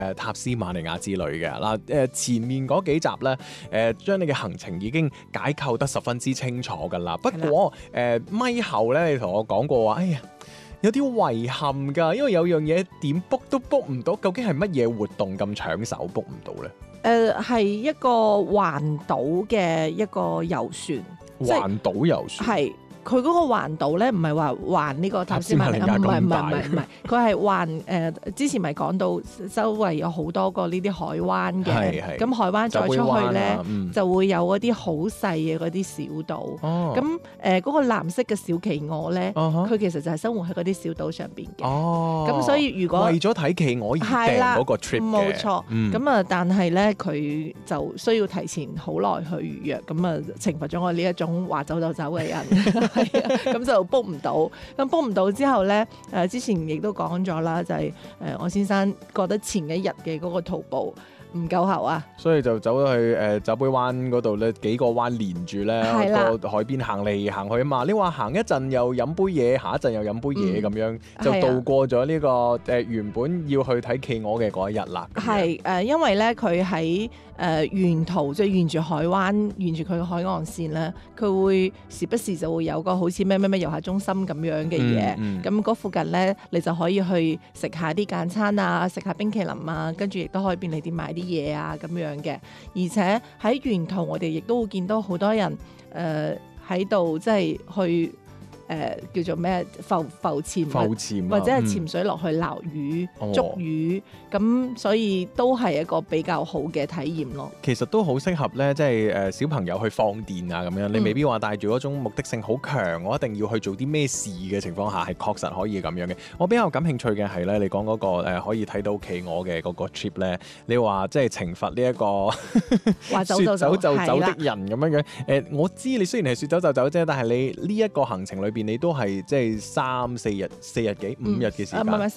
塔斯馬尼亞之旅嘅嗱，前面嗰幾集咧，將你嘅行程已經解構得十分之清楚㗎啦。不過咪後咧，你同我講過話，哎呀有啲遺憾㗎，因為有樣嘢點 book 都 book 唔到，究竟係乜嘢活動咁搶手 book 唔到咧？ 係一個環島嘅一個遊船， 環島遊船係。佢嗰個環島咧，唔係話環呢個塔斯馬尼亞，唔係，佢係環之前咪講到周圍有好多個呢啲海灣嘅，咁海灣再出去咧就會有嗰啲好細嘅嗰啲小島。咁嗰個藍色嘅小企鵝咧，佢其實就係生活喺嗰啲小島上邊嘅。咁所以如果為咗睇企鵝而訂嗰個 trip 嘅， 冇錯。咁但係咧佢就需要提前好耐去預約，咁懲罰咗我呢一種話走就走嘅人。咁就 book 唔到，咁 book 唔到之後咧，之前亦都講咗啦，就係我先生覺得前一日嘅嗰個徒步唔夠喉啊， 所以就走咗去酒杯灣嗰度咧，幾個灣連住咧個海邊行嚟行去啊嘛。你話行一陣又飲杯嘢，下一陣又飲杯嘢咁樣，就度過咗呢個原本要去睇企鵝嘅嗰一日啦。 係因為咧佢喺沿途即係沿住海灣，沿住佢嘅海岸線咧，佢會時不時就會有個好似咩遊客中心咁樣嘅嘢。咁嗰附近咧，你就可以去食下啲簡餐啊，食下冰淇淋啊，跟住亦都可以便利店買啲嘢啊咁樣嘅。而且喺沿途我哋亦都會見到好多人喺度即係去叫做咩浮潛或者係潛水落去撈魚捉魚，咁所以都係一個比較好嘅體驗咯。 其實都好適合咧，即係小朋友去放電啊咁樣。你未必話帶住嗰種目的性好強，我一定要去做啲咩事嘅情況下，係確實可以咁樣嘅。我比較感興趣嘅係咧，你講嗰個可以睇到企鵝嘅嗰個 trip 咧，你話即係懲罰呢一個話說走就走的人咁樣樣。我知你雖然係說走就走啫，但係你呢一個行程裏邊，你都係即係4日幾5日嘅時間， 唔係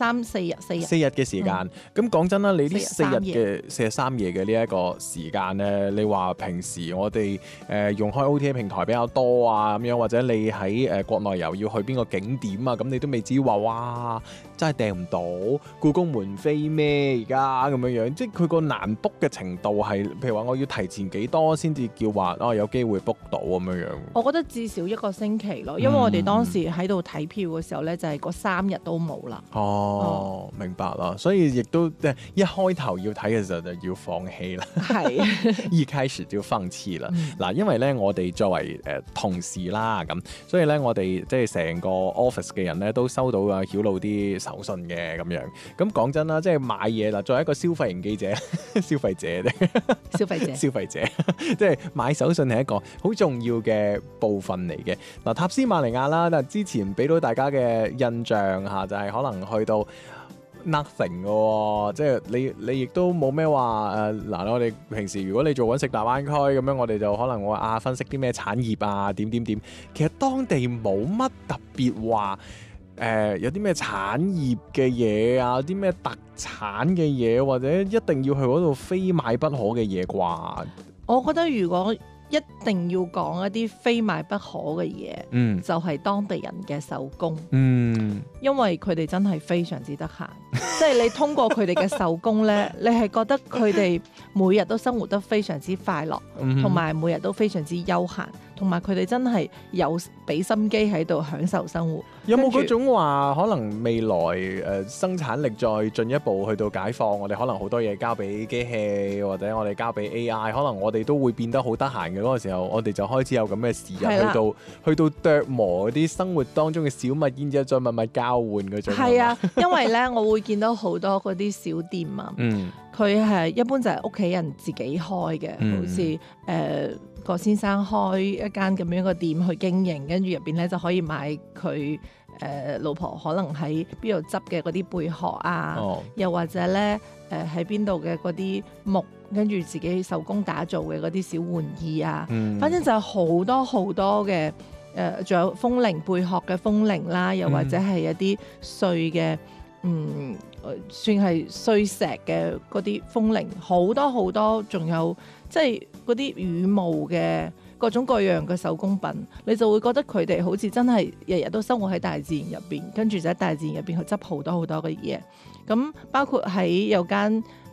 4日嘅時間。咁講真啦，你呢4日3夜嘅呢一個時間咧，你話平時我哋用開 OTA 平台比較多啊咁樣，或者你喺國內遊要去邊個景點啊，咁你都未至於話哇真係訂唔到故宮門飛咩而家咁樣樣，即係佢個難 book 嘅程度係，譬如話我要提前幾多先至叫話有機會 book 到咁樣樣。 我覺得至少1個星期咯，因為我哋當時喺度睇票嘅時候咧，就係嗰3日都冇啦。 明白啦，所以亦都一開頭要睇嘅時候就要放棄啦。 係一開始就要放棄啦。嗱，因為咧我哋作為同事啦，咁所以咧我哋即係成個 office 嘅人咧都收到啊曉露啲手信嘅咁樣。咁講真啦，即係買嘢啦，作為一個消費型記者、消費者，即係買手信係一個好重要嘅部分嚟嘅。嗱，塔斯馬尼亞啦，但之前俾到大家嘅印象嚇，就係可能去到 nothing 嘅喎，即係你亦都冇咩話嗱，我哋平時如果你做揾食大灣區咁樣，我哋就可能會分析啲咩產業啊點，其實當地冇乜特別話有啲咩產業嘅嘢啊，啲咩特產嘅嘢，或者一定要去嗰度非買不可嘅嘢啩？ 我覺得如果一定要講一啲非買不可嘅嘢，就係當地人嘅手工。因為佢哋真係非常之得閒，即係你通過佢哋嘅手工咧，你係覺得佢哋每日都生活得非常之快樂，同埋每日都非常之悠閒，同埋佢哋真係有俾心機喺度享受生活。 有冇嗰種話可能未來生產力再進一步去到解放，我哋可能好多嘢交俾機器，或者我哋交俾 AI， 可能我哋都會變得好得閒嘅嗰個時候，我哋就開始有咁嘅時日去到琢磨嗰啲生活當中嘅小物件，之後再默默交換嗰種。 係啊，因為咧我會見到好多嗰啲小店啊，佢係一般就係屋企人自己開嘅，好似郭先生開一間咁樣嘅店去經營，跟住入邊咧就可以買佢老婆可能喺邊度執嘅嗰啲貝殼啊，又或者咧喺邊度嘅嗰啲木，跟住自己手工打造嘅嗰啲小玩意啊，反正就係好多好多嘅仲有風鈴貝殼嘅風鈴啦，又或者係一啲碎嘅算係碎石嘅嗰啲風鈴，好多好多，仲有即係嗰啲羽毛嘅各種各樣嘅手工品，你就會覺得佢哋好似真係日日都生活喺大自然入邊，跟住就喺大自然入邊去執好多好多嘅嘢。咁包括喺有間